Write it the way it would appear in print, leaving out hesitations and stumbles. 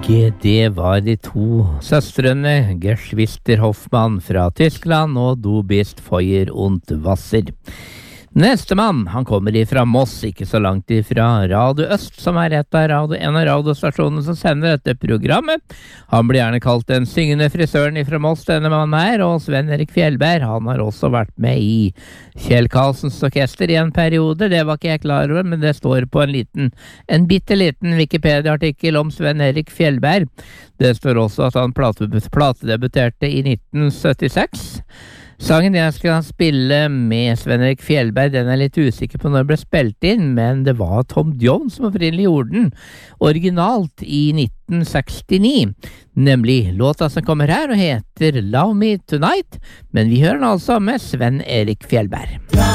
Det var de to søstrene Geschwister Hoffmann fra Tyskland og Du bist Feuer und Wasser. Neste mann, han kommer ifra Moss, ikke så langt ifra Radio Øst, som er en av radiostasjonene som sender dette programmet. Han blir gjerne kalt den syngende frisøren ifra Moss, denne mannen her, og Sven-Erik Fjellberg, han har også vært med i Kjell Karlsens orkester i en periode. Det var ikke jeg klar over, men det står på en bitteliten Wikipedia-artikkel om Sven-Erik Fjellberg. Det står også at han platedebuterte i 1976. Sangen jeg skal spille med Sven-Erik Fjellberg, den er litt usikker på når det ble spilt inn, men det var Tom Jones som opprinnelig gjorde den, originalt i 1969. Nemlig låta som kommer her og heter Love Me Tonight, men vi hører den altså med Sven-Erik Fjellberg.